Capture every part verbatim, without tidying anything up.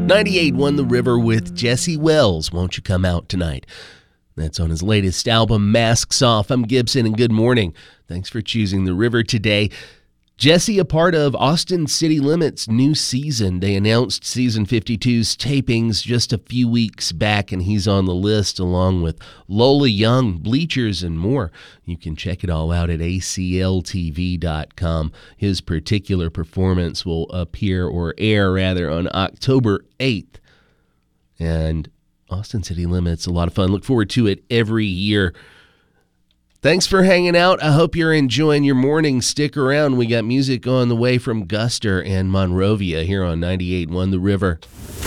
ninety-eight one The River with Jesse Wells. Won't you come out tonight? That's on his latest album, Masks Off. I'm Gibson, and good morning. Thanks for choosing The River today. Jesse, a part of Austin City Limits' new season. They announced Season fifty-two's tapings just a few weeks back, and he's on the list along with Lola Young, Bleachers, and more. You can check it all out at A C L T V dot com. His particular performance will appear, or air rather, on October eighth. And Austin City Limits, a lot of fun. Look forward to it every year. Thanks for hanging out. I hope you're enjoying your morning. Stick around. We got music on the way from Guster and Monrovia here on ninety-eight one The River.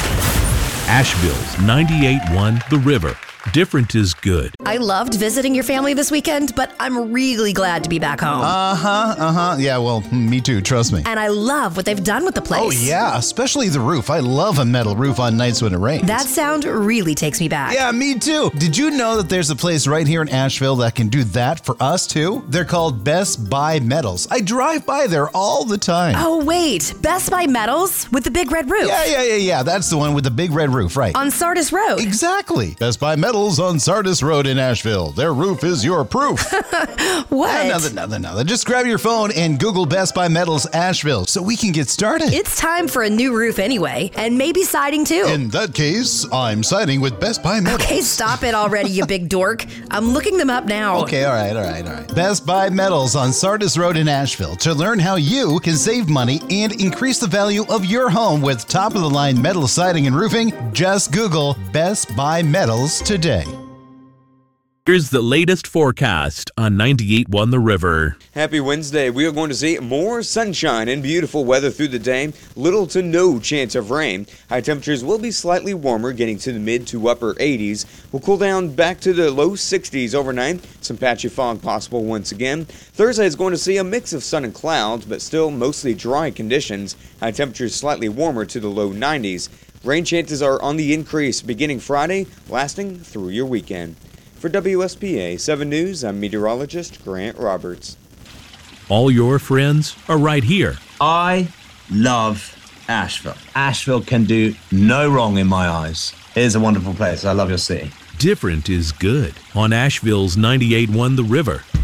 Asheville's ninety-eight one The River. Different is good. I loved visiting your family this weekend, but I'm really glad to be back home. Uh-huh, uh-huh. Yeah, well, me too, trust me. And I love what they've done with the place. Oh, yeah, especially the roof. I love a metal roof on nights when it rains. That sound really takes me back. Yeah, me too. Did you know that there's a place right here in Asheville that can do that for us, too? They're called Best Buy Metals. I drive by there all the time. Oh, wait. Best Buy Metals with the big red roof. Yeah, yeah, yeah, yeah. That's the one with the big red roof, right. On Sardis Road. Exactly. Best Buy Metals on Sardis Road in Asheville. Their roof is your proof. What? Uh, nothing, nothing, nothing. Just grab your phone and Google Best Buy Metals Asheville so we can get started. It's time for a new roof anyway, and maybe siding too. In that case, I'm siding with Best Buy Metals. Okay, stop it already, you big dork. I'm looking them up now. Okay, all right, all right, all right. Best Buy Metals on Sardis Road in Asheville. To learn how you can save money and increase the value of your home with top-of-the-line metal siding and roofing, just Google Best Buy Metals today. Here's the latest forecast on ninety-eight one The River. Happy Wednesday. We are going to see more sunshine and beautiful weather through the day. Little to no chance of rain. High temperatures will be slightly warmer, getting to the mid to upper eighties. We'll cool down back to the low sixties overnight. Some patchy fog possible once again. Thursday is going to see a mix of sun and clouds, but still mostly dry conditions. High temperatures slightly warmer to the low nineties. Rain chances are on the increase beginning Friday, lasting through your weekend. For W S P A seven News, I'm meteorologist Grant Roberts. All your friends are right here. I love Asheville. Asheville can do no wrong in my eyes. It is a wonderful place. I love your city. Different is good on Asheville's ninety-eight one The River.